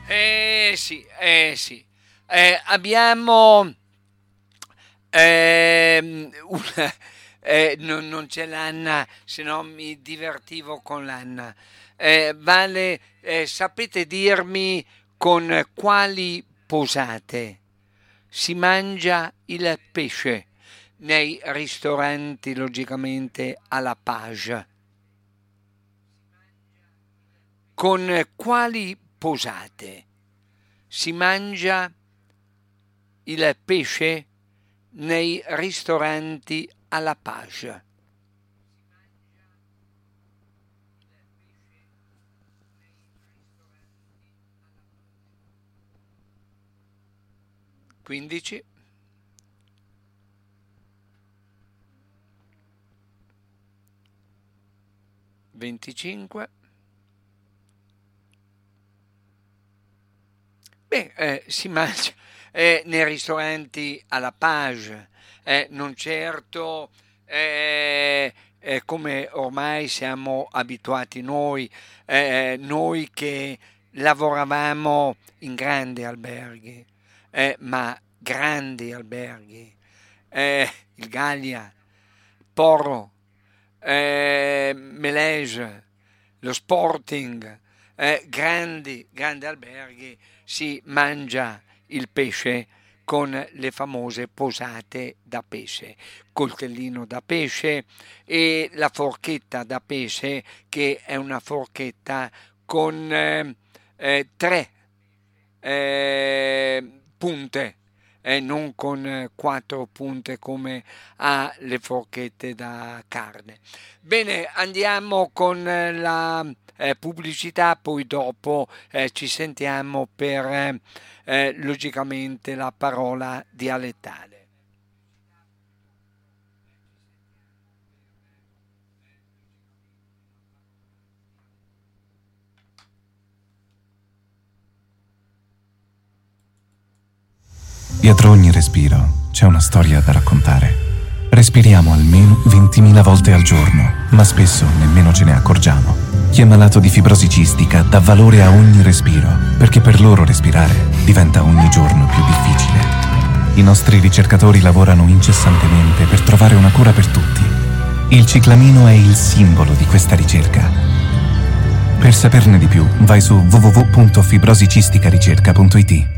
Sì, sì. Abbiamo non c'è l'Anna, se no mi divertivo con l'Anna. Vale, sapete dirmi con quali posate si mangia il pesce nei ristoranti, logicamente alla page? Con quali posate si mangia il pesce nei ristoranti alla page? Quindici, 25. Beh, si mangia nei ristoranti alla page, non certo come ormai siamo abituati noi che lavoravamo in grandi alberghi, ma grandi alberghi, il Gallia, Porro, Melege, lo Sporting, grandi alberghi, si mangia il pesce con le famose posate da pesce, coltellino da pesce e la forchetta da pesce che è una forchetta con tre punte, non con quattro punte come ha le forchette da carne. Bene, andiamo con la pubblicità, poi dopo ci sentiamo per logicamente la parola dialettale. Dietro ogni respiro c'è una storia da raccontare. Respiriamo almeno 20.000 volte al giorno, ma spesso nemmeno ce ne accorgiamo. Chi è malato di fibrosi cistica dà valore a ogni respiro, perché per loro respirare diventa ogni giorno più difficile. I nostri ricercatori lavorano incessantemente per trovare una cura per tutti. Il ciclamino è il simbolo di questa ricerca. Per saperne di più, vai su www.fibrosicisticaRicerca.it.